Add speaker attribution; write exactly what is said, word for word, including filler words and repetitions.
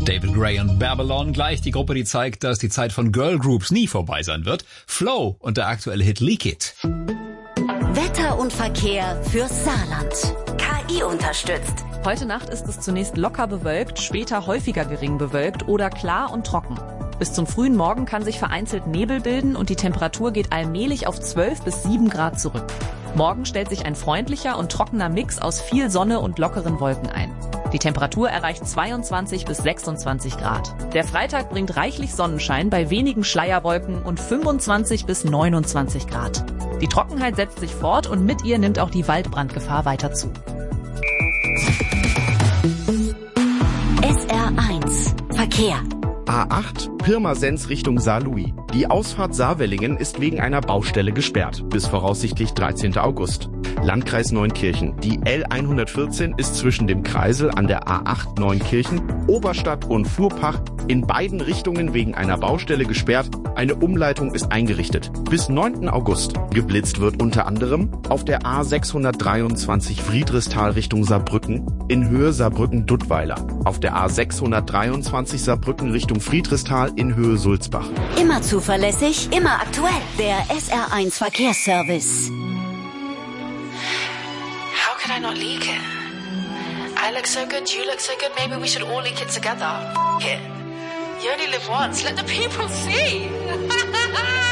Speaker 1: David Gray und Babylon. Gleich die Gruppe, die zeigt, dass die Zeit von Girlgroups nie vorbei sein wird. Flow und der aktuelle Hit Leak It.
Speaker 2: Wetter und Verkehr fürs Saarland. K I unterstützt.
Speaker 3: Heute Nacht ist es zunächst locker bewölkt, später häufiger gering bewölkt oder klar und trocken. Bis zum frühen Morgen kann sich vereinzelt Nebel bilden und die Temperatur geht allmählich auf zwölf bis sieben Grad zurück. Morgen stellt sich ein freundlicher und trockener Mix aus viel Sonne und lockeren Wolken ein. Die Temperatur erreicht zweiundzwanzig bis sechsundzwanzig Grad. Der Freitag bringt reichlich Sonnenschein bei wenigen Schleierwolken und fünfundzwanzig bis neunundzwanzig Grad. Die Trockenheit setzt sich fort und mit ihr nimmt auch die Waldbrandgefahr weiter zu.
Speaker 2: S R eins Verkehr.
Speaker 4: A acht, Pirmasens Richtung Saarlouis. Die Ausfahrt Saarwellingen ist wegen einer Baustelle gesperrt, bis voraussichtlich dreizehnten August. Landkreis Neunkirchen. Die L hundertvierzehn ist zwischen dem Kreisel an der A acht Neunkirchen, Oberstadt und Fuhrpach in beiden Richtungen wegen einer Baustelle gesperrt. Eine Umleitung ist eingerichtet. Bis neunten August. Geblitzt wird unter anderem auf der A sechshundertdreiundzwanzig Friedrichsthal Richtung Saarbrücken in Höhe Saarbrücken-Duttweiler. Auf der A sechshundertdreiundzwanzig Saarbrücken Richtung Friedrichsthal in Höhe Sulzbach.
Speaker 2: Immer zuverlässig, immer aktuell. Der S R eins Verkehrsservice.
Speaker 5: How could I not leak it? I look so good, you look so good, maybe we should all leak it together. F it. You only live once, let the people see.